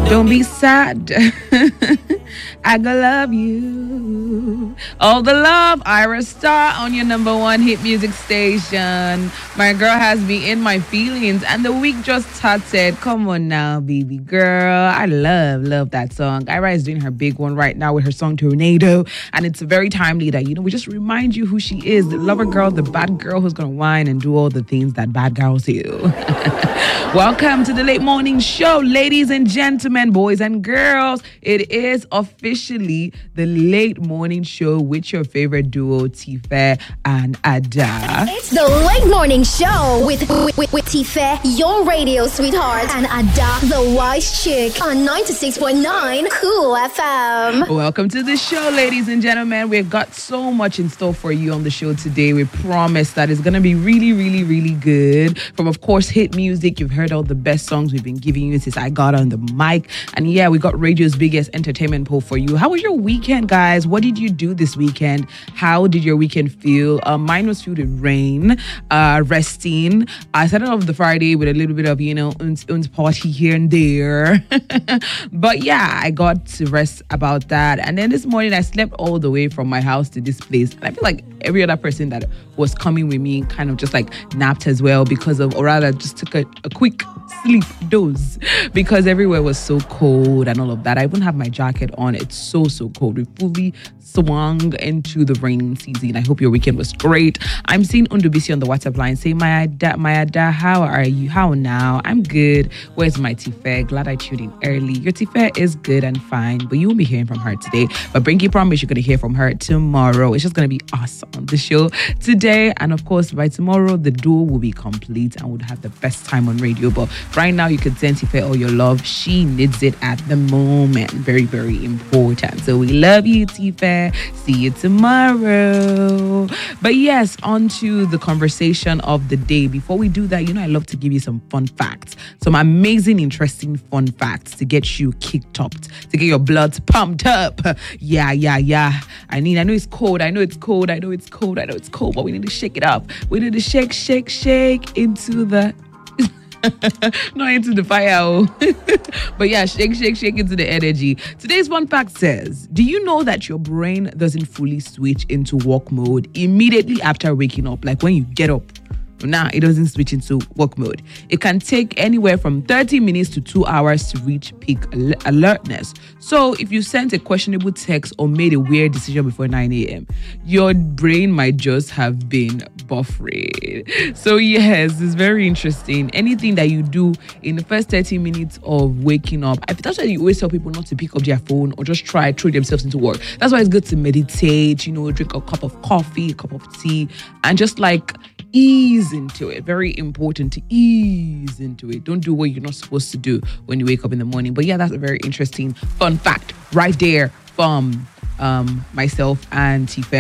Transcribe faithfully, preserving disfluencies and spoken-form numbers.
Don't be sad. I gonna love you. All the love, Ira Star on your number one hit music station. My girl has me in my feelings, and the week just started. Come on now, baby girl. I love, love that song. Ira is doing her big one right now with her song Tornado, and it's very timely that, you know, we just remind you who she is, the lover girl, the bad girl who's gonna whine and do all the things that bad girls do. Welcome to the late morning show, ladies and gentlemen, boys and girls. It is officially the late morning show with your favorite duo, Tife and Ada. It's the late morning show with, with, with, with Tife, your radio sweetheart, and Ada, the wise chick, on ninety-six point nine Cool F M. Welcome to the show, ladies and gentlemen. We've got so much in store for you on the show today. We promise that it's going to be really, really, really good. From, of course, hit music. You've heard all the best songs we've been giving you since I got on the mic. And yeah, we got radio's biggest entertainment poll for you. How was your weekend, guys? What did you do this weekend? How did your weekend feel? Uh, mine was filled with rain, uh, resting. I started off the Friday with a little bit of, you know, uns, uns party here and there. But yeah, I got to rest about that. And then this morning, I slept all the way from my house to this place. And I feel like every other person that was coming with me kind of just like napped as well because of, or rather just took a, a quick sleep dose because everywhere was so cold and all of that. I even have my jacket on. It's so, so cold. We fully swung into the rainy season. I hope your weekend was great. I'm seeing Undubisi on the WhatsApp line saying, my Ada, my Ada, how are you? How now? I'm good. Where's my Tife? Glad I tuned in early. Your Tife is good and fine, but you won't be hearing from her today. But Brinky promise you're going to hear from her tomorrow. It's just going to be awesome on the show today. And of course, by tomorrow, the duo will be complete and would have the best time on radio. But right now, you can send Tife all your love. She needs it at the moment. Very, very important. So we love you, Tife. See you tomorrow. But yes, on to the conversation of the day. Before we do that, you know, I love to give you some fun facts. Some amazing, interesting fun facts to get you kicked up, to get your blood pumped up. Yeah, yeah, yeah. I mean, I know it's cold. I know it's cold. I know it's cold. I know it's cold, but we need to shake it up. We need to shake, shake, shake into the... Not into the fire. Oh. But yeah, shake, shake, shake into the energy. Today's one fact says, do you know that your brain doesn't fully switch into work mode immediately after waking up? Like when you get up. Now it doesn't switch into work mode. It can take anywhere from thirty minutes to two hours to reach peak al- alertness. So if you sent a questionable text or made a weird decision before nine a.m., your brain might just have been buffering. So yes, it's very interesting. Anything that you do in the first thirty minutes of waking up, I, that's why you always tell people not to pick up their phone or just try throw themselves into work. That's why it's good to meditate, you know, drink a cup of coffee, a cup of tea, and just like ease into it. Very important to ease into it. Don't do what you're not supposed to do when you wake up in the morning. But yeah, that's a very interesting fun fact right there from um, myself and Tife.